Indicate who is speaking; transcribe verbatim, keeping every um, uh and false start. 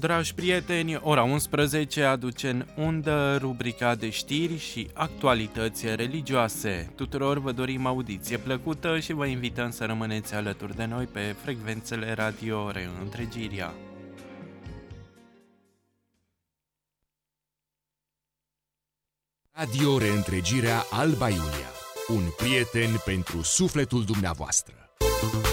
Speaker 1: Dragi prieteni, ora unsprezece aduce în undă rubrica de știri și actualități religioase. Tuturor vă dorim audiție plăcută și vă invităm să rămâneți alături de noi pe frecvențele radio Reîntregirea.
Speaker 2: Radio Reîntregirea Alba Iulia. Un prieten pentru sufletul dumneavoastră.